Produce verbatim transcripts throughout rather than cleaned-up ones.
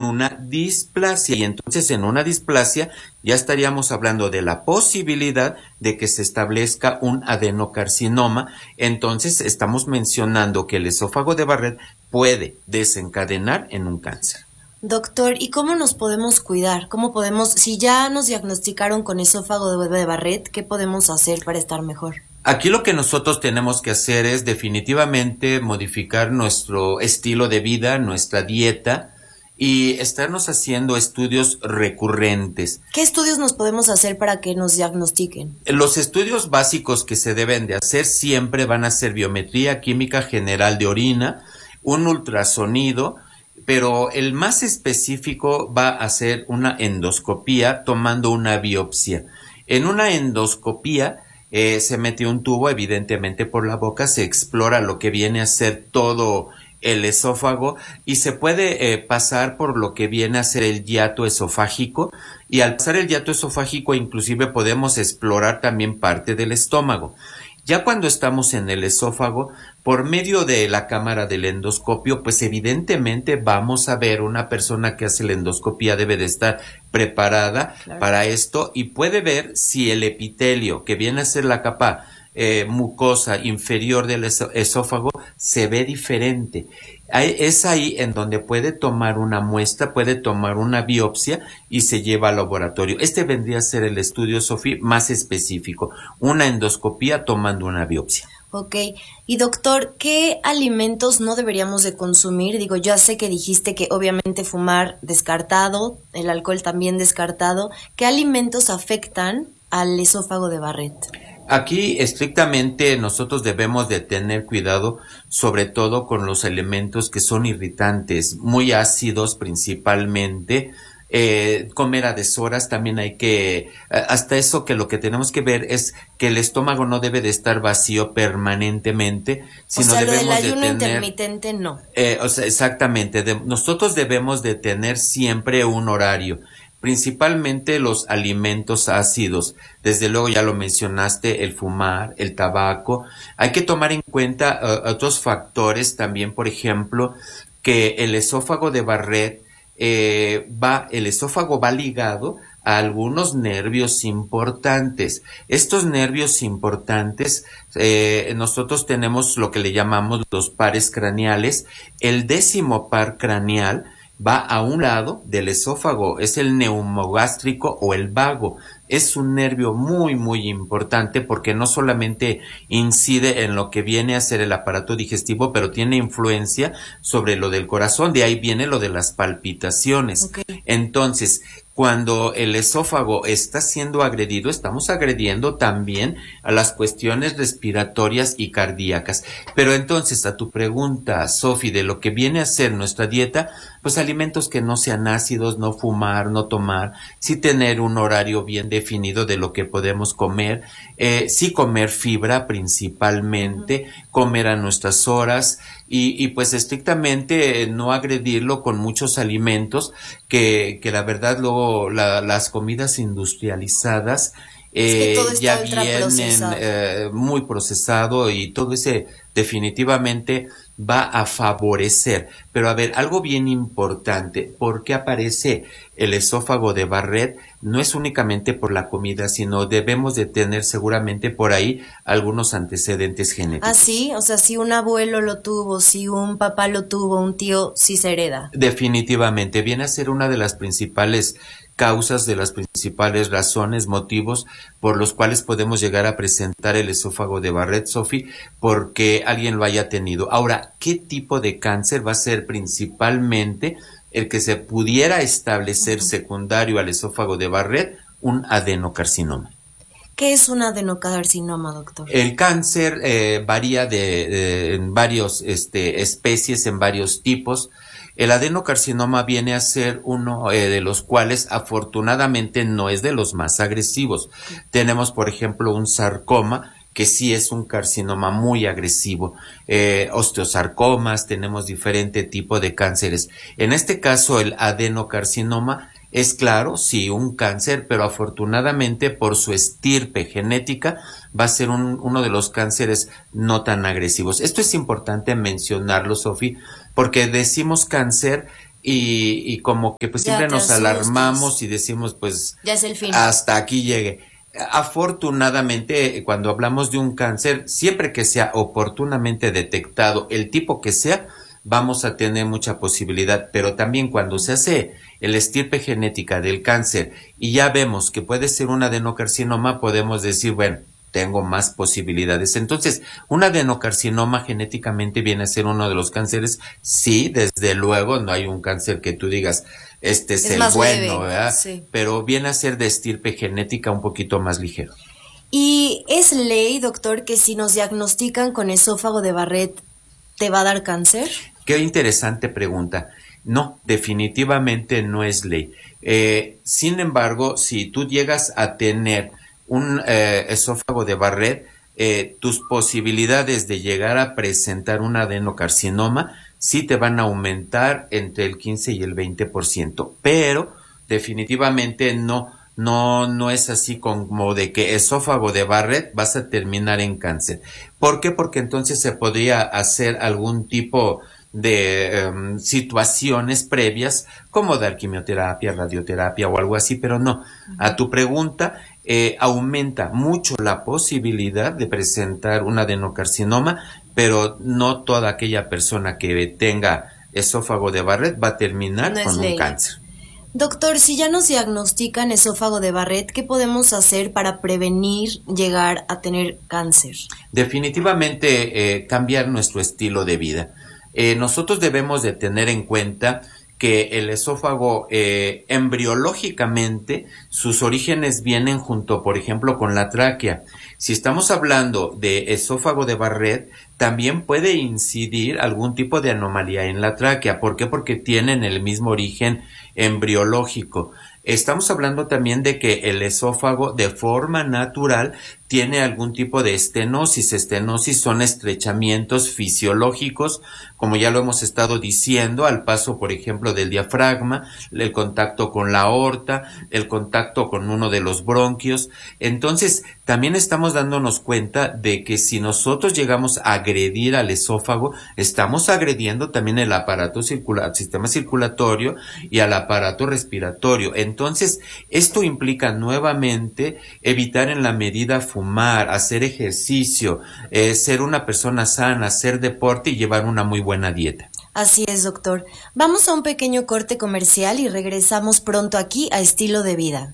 una displasia. Y entonces en una displasia ya estaríamos hablando de la posibilidad de que se establezca un adenocarcinoma. Entonces estamos mencionando que el esófago de Barrett puede desencadenar en un cáncer. Doctor, ¿y cómo nos podemos cuidar? ¿Cómo podemos, si ya nos diagnosticaron con esófago de Barrett, qué podemos hacer para estar mejor? Aquí lo que nosotros tenemos que hacer es definitivamente modificar nuestro estilo de vida, nuestra dieta y estarnos haciendo estudios recurrentes. ¿Qué estudios nos podemos hacer para que nos diagnostiquen? Los estudios básicos que se deben de hacer siempre van a ser biometría química general de orina, un ultrasonido, pero el más específico va a ser una endoscopía tomando una biopsia. En una endoscopía eh, se mete un tubo evidentemente por la boca, se explora lo que viene a ser todo el esófago y se puede eh, pasar por lo que viene a ser el hiato esofágico, y al pasar el hiato esofágico inclusive podemos explorar también parte del estómago. Ya cuando estamos en el esófago, por medio de la cámara del endoscopio, pues evidentemente vamos a ver, una persona que hace la endoscopía debe de estar preparada claro. para esto, y puede ver si el epitelio, que viene a ser la capa eh, mucosa inferior del esófago, se ve diferente. Es ahí en donde puede tomar una muestra, puede tomar una biopsia y se lleva al laboratorio. Este vendría a ser el estudio, Sofía, más específico, una endoscopía tomando una biopsia. Ok, y doctor, ¿qué alimentos no deberíamos de consumir? Digo, ya sé que dijiste que obviamente fumar descartado, el alcohol también descartado. ¿Qué alimentos afectan al esófago de Barrett? Aquí estrictamente nosotros debemos de tener cuidado, sobre todo con los elementos que son irritantes, muy ácidos principalmente. Eh, comer a deshoras también hay que, hasta eso, que lo que tenemos que ver es que el estómago no debe de estar vacío permanentemente, sino o sea, debemos lo del ayuno de tener, intermitente no. Eh, o sea, exactamente, de, nosotros debemos de tener siempre un horario. Principalmente los alimentos ácidos, desde luego ya lo mencionaste, el fumar, el tabaco. Hay que tomar en cuenta uh, otros factores también, por ejemplo, que el esófago de Barrett eh, va, el esófago va ligado a algunos nervios importantes. Estos nervios importantes, eh, nosotros tenemos lo que le llamamos los pares craneales. El décimo par craneal va a un lado del esófago, es el neumogástrico o el vago. Es un nervio muy muy importante porque no solamente incide en lo que viene a ser el aparato digestivo, pero tiene influencia sobre lo del corazón, de ahí viene lo de las palpitaciones. Okay. Entonces, cuando el esófago está siendo agredido, estamos agrediendo también a las cuestiones respiratorias y cardíacas. Pero entonces, a tu pregunta, Sofi, de lo que viene a ser nuestra dieta, pues alimentos que no sean ácidos, no fumar, no tomar, sí tener un horario bien definido de lo que podemos comer, eh, sí comer fibra principalmente, uh-huh. comer a nuestras horas y, y pues estrictamente eh, no agredirlo con muchos alimentos que, que la verdad luego la, las comidas industrializadas eh, es que ya vienen eh, muy procesado y todo ese definitivamente va a favorecer. Pero a ver, algo bien importante, ¿por qué aparece el esófago de Barrett? No es únicamente por la comida, sino debemos de tener seguramente por ahí algunos antecedentes genéticos. ¿Ah, sí? O sea, si un abuelo lo tuvo, si un papá lo tuvo, un tío, sí se hereda. Definitivamente, viene a ser una de las principales causas, de las principales razones, motivos por los cuales podemos llegar a presentar el esófago de Barrett, Sofi, porque alguien lo haya tenido. Ahora, ¿qué tipo de cáncer va a ser principalmente el que se pudiera establecer uh-huh. secundario al esófago de Barrett? Un adenocarcinoma. ¿Qué es un adenocarcinoma, doctor? El cáncer eh, varía de, de en varios este, especies, en varios tipos. El adenocarcinoma viene a ser uno eh, de los cuales afortunadamente no es de los más agresivos. Sí. Tenemos, por ejemplo, un sarcoma, que sí es un carcinoma muy agresivo, eh, osteosarcomas, tenemos diferente tipo de cánceres. En este caso, el adenocarcinoma es, claro, sí, un cáncer, pero afortunadamente por su estirpe genética va a ser un, uno de los cánceres no tan agresivos. Esto es importante mencionarlo, Sofi, porque decimos cáncer y, y como que pues siempre nos asustas. Alarmamos y decimos pues ya es el fin. Hasta aquí llegue. Afortunadamente, cuando hablamos de un cáncer, siempre que sea oportunamente detectado, el tipo que sea, vamos a tener mucha posibilidad, pero también cuando se hace el estirpe genética del cáncer y ya vemos que puede ser un adenocarcinoma, podemos decir, bueno, tengo más posibilidades. Entonces, un adenocarcinoma genéticamente viene a ser uno de los cánceres, sí, desde luego, no hay un cáncer que tú digas, este es, es el bueno, leve, ¿verdad? Sí. Pero viene a ser de estirpe genética un poquito más ligero. ¿Y es ley, doctor, que si nos diagnostican con esófago de Barrett, te va a dar cáncer? Qué interesante pregunta. No, definitivamente no es ley. Eh, sin embargo, si tú llegas a tener un eh, esófago de Barrett, eh, tus posibilidades de llegar a presentar un adenocarcinoma sí te van a aumentar entre el quince y el veinte por ciento, pero definitivamente no, no, no es así como de que esófago de Barrett vas a terminar en cáncer. ¿Por qué? Porque entonces se podría hacer algún tipo de um, situaciones previas como dar quimioterapia, radioterapia o algo así, pero no. A tu pregunta, eh, aumenta mucho la posibilidad de presentar un adenocarcinoma, pero no toda aquella persona que tenga esófago de Barrett va a terminar no con un cáncer. Doctor, si ya nos diagnostican esófago de Barrett, ¿qué podemos hacer para prevenir llegar a tener cáncer? Definitivamente eh, cambiar nuestro estilo de vida. Eh, nosotros debemos de tener en cuenta que el esófago eh, embriológicamente sus orígenes vienen junto, por ejemplo, con la tráquea. Si estamos hablando de esófago de Barrett, también puede incidir algún tipo de anomalía en la tráquea. ¿Por qué? Porque tienen el mismo origen embriológico. Estamos hablando también de que el esófago de forma natural tiene algún tipo de estenosis. Estenosis son estrechamientos fisiológicos, como ya lo hemos estado diciendo, al paso, por ejemplo, del diafragma, el contacto con la aorta, el contacto con uno de los bronquios. Entonces, también estamos dándonos cuenta de que si nosotros llegamos a agredir al esófago, estamos agrediendo también el aparato circular, sistema circulatorio y al aparato respiratorio. Entonces, esto implica nuevamente evitar en la medida fumar, hacer ejercicio, eh, ser una persona sana, hacer deporte y llevar una muy buena dieta. Así es, doctor. Vamos a un pequeño corte comercial y regresamos pronto aquí a Estilo de Vida.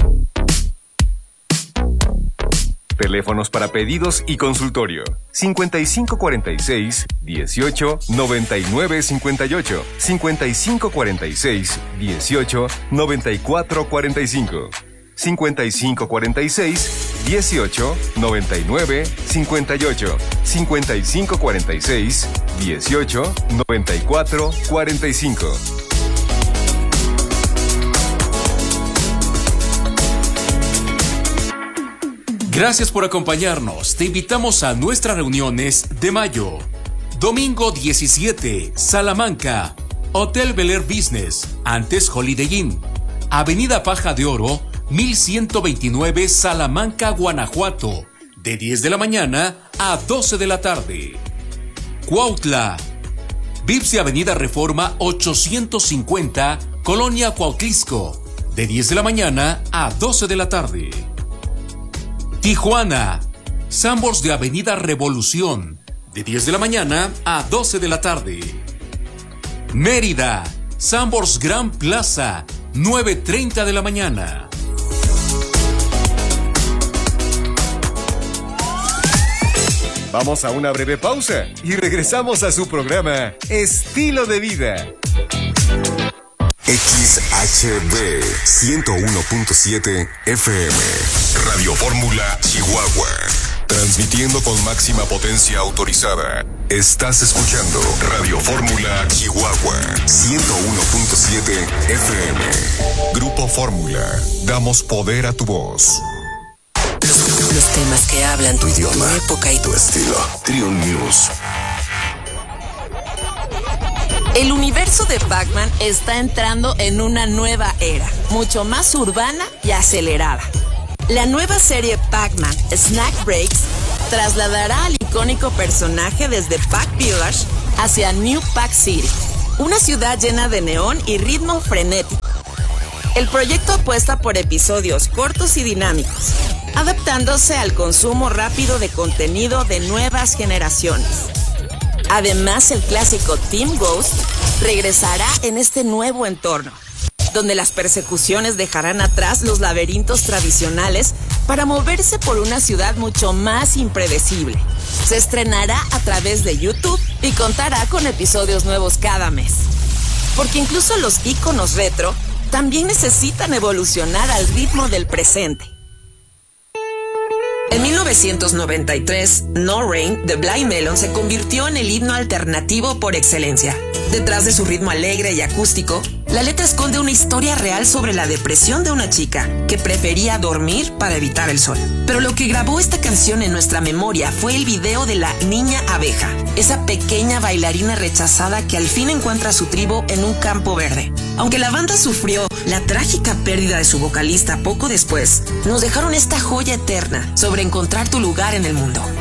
Teléfonos para pedidos y consultorio. cincuenta y cinco cuarenta y seis, dieciocho, noventa y nueve cincuenta y ocho. cincuenta y cinco cuarenta y seis, dieciocho, noventa y cuatro cuarenta y cinco. cincuenta y cinco cuarenta y seis, dieciocho, noventa y nueve cincuenta y ocho. cincuenta y cinco cuarenta y seis, dieciocho, noventa y cuatro cuarenta y cinco. Gracias por acompañarnos. Te invitamos a nuestras reuniones de mayo. Domingo diecisiete, Salamanca, Hotel Bel Air Business, antes Holiday Inn, Avenida Faja de Oro, mil ciento veintinueve, Salamanca, Guanajuato, de diez de la mañana a doce de la tarde. Cuautla, Vips y Avenida Reforma ochocientos cincuenta, Colonia Cuautlisco, de diez de la mañana a doce de la tarde. Tijuana, Sanborns de Avenida Revolución, de diez de la mañana a doce de la tarde. Mérida, Sanborns Gran Plaza, nueve treinta de la mañana. Vamos a una breve pausa y regresamos a su programa Estilo de Vida. X H B ciento uno punto siete F M Radio Fórmula Chihuahua. Transmitiendo con máxima potencia autorizada. Estás escuchando Radio Fórmula Chihuahua ciento uno punto siete F M. Grupo Fórmula. Damos poder a tu voz. Los, los temas que hablan tu idioma, tu época y tu estilo. Trion News. El universo de Pac-Man está entrando en una nueva era, mucho más urbana y acelerada. La nueva serie Pac-Man Snack Breaks trasladará al icónico personaje desde Pac Village hacia New Pac City, una ciudad llena de neón y ritmo frenético. El proyecto apuesta por episodios cortos y dinámicos, adaptándose al consumo rápido de contenido de nuevas generaciones. Además, el clásico Team Ghost regresará en este nuevo entorno, donde las persecuciones dejarán atrás los laberintos tradicionales para moverse por una ciudad mucho más impredecible. Se estrenará a través de YouTube y contará con episodios nuevos cada mes. Porque incluso los íconos retro también necesitan evolucionar al ritmo del presente. En mil novecientos noventa y tres, No Rain de Blind Melon se convirtió en el himno alternativo por excelencia. Detrás de su ritmo alegre y acústico, la letra esconde una historia real sobre la depresión de una chica que prefería dormir para evitar el sol. Pero lo que grabó esta canción en nuestra memoria fue el video de la niña abeja, esa pequeña bailarina rechazada que al fin encuentra su tribu en un campo verde. Aunque la banda sufrió la trágica pérdida de su vocalista poco después, nos dejaron esta joya eterna sobre encontrar tu lugar en el mundo.